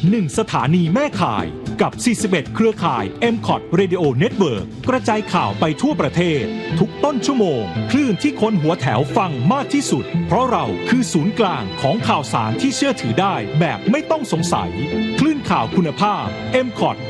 1 สถานีแม่ข่ายกับ 41 เครือข่าย MCOT Radio Network กระจายข่าวไปทั่วประเทศทุกต้นชั่วโมงคลื่นที่คนหัวแถวฟังมากที่สุดเพราะเราคือศูนย์กลางของข่าวสารที่เชื่อถือได้แบบไม่ต้องสงสัยคลื่นข่าวคุณภาพ MCOT